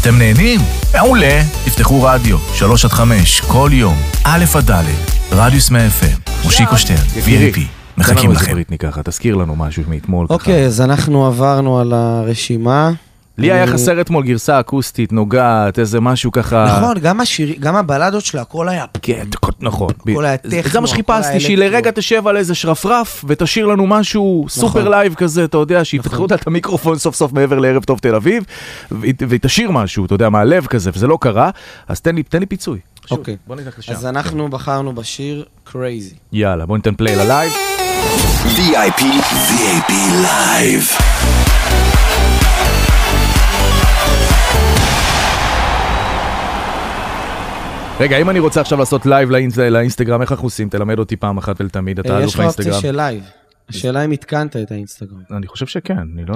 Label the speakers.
Speaker 1: אתם נהנים? מעולה. תפתחו רדיו, 3-5, כל יום, א' עד ד', רדיוס מ-FM, מושיקו שטרן, VIP, מחכים לכם.
Speaker 2: בריטני ככה, תזכיר לנו משהו מאתמול.
Speaker 3: אוקיי, אז אנחנו עברנו על הרשימה.
Speaker 2: לי היה חסר אתמול גרסה אקוסטית, נוגעת, איזה משהו ככה...
Speaker 3: נכון, גם הבלדות שלה, הכל היה...
Speaker 2: כן, נכון.
Speaker 3: הכל היה טכנו.
Speaker 2: זה מה שחיפשתי, שהיא לרגע תשב על איזה שרפרף, ותשאיר לנו משהו סופר לייב כזה, אתה יודע, שיפתחו את המיקרופון סוף סוף מעבר לערב טוב תל אביב, ותשאיר משהו, אתה יודע, מהלב כזה, וזה לא קרה, אז תן לי פיצוי.
Speaker 3: אוקיי, אז אנחנו בחרנו בשיר Crazy.
Speaker 2: יאללה, בוא ניתן פליי ללייב.
Speaker 4: VIP Live.
Speaker 2: רגע, אם אני רוצה עכשיו לעשות לייב לאינסטגרם, איך אנחנו עושים? תלמד אותי פעם אחת ולתמיד, אתה אלוף האינסטגרם.
Speaker 3: יש לך אופציה של לייב. השאלה אם התקנת את האינסטגרם.
Speaker 2: אני חושב שכן, אני לא